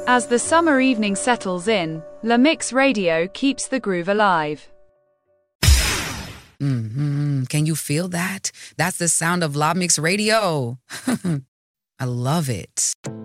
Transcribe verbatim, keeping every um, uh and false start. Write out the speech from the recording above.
As the summer evening settles in, La Mix Radio keeps the groove alive. Mm-hmm. Can you feel that? That's the sound of La Mix Radio. I love it.